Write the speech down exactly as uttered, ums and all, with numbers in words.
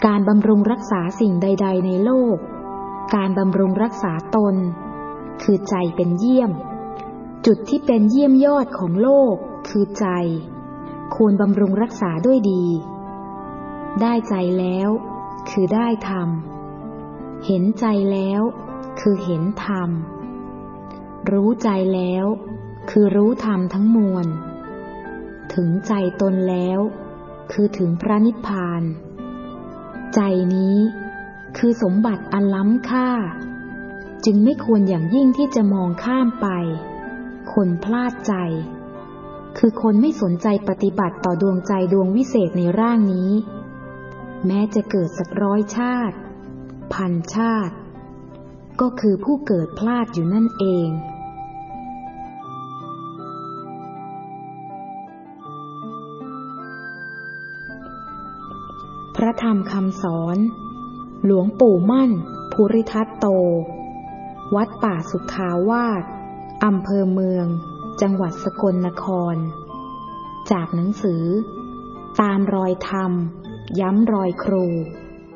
การบำรุงรักษาสิ่งใดๆในโลกการบำรุงรักษาตนคือใจเป็นเยี่ยมจุดที่เป็นเยี่ยมยอดของโลกคือใจควรบำรุงรักษาด้วยดีได้ใจแล้วคือได้ธรรมเห็นใจแล้วคือเห็นธรรมรู้ใจแล้วคือรู้ธรรมทั้งมวลถึงใจตนแล้วคือถึงพระนิพพานใจนี้คือสมบัติอันล้ำค่าจึงไม่ควรอย่างยิ่งที่จะมองข้ามไปคนพลาดใจคือคนไม่สนใจปฏิบัติต่อดวงใจดวงวิเศษในร่างนี้แม้จะเกิดสักร้อยชาติพันชาติก็คือผู้เกิดพลาดอยู่นั่นเองพระธรรมคำสอนหลวงปู่มั่นภูริทัตโตวัดป่าสุทธาวาสอำเภอเมืองจังหวัดสกลนครจากหนังสือตามรอยธรรมย้ำรอยครู